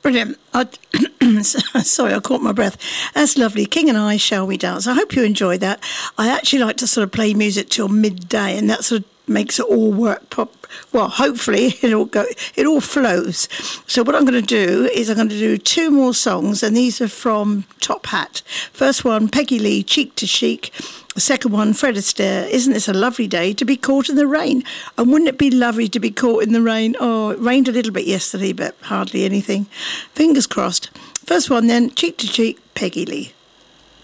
Brilliant. Sorry, I caught my breath. That's lovely. King and I, Shall We Dance? I hope you enjoyed that. I actually like to sort of play music till midday, and that sort of makes it all work. Well, hopefully it all flows. So what I'm going to do is I'm going to do two more songs, and these are from Top Hat. First one, Peggy Lee, Cheek to Chic. The second one, Fred Astaire, Isn't This a Lovely Day to Be Caught in the Rain? And wouldn't it be lovely to be caught in the rain? Oh, it rained a little bit yesterday, but hardly anything. Fingers crossed. First one then, Cheek to Cheek, Peggy Lee.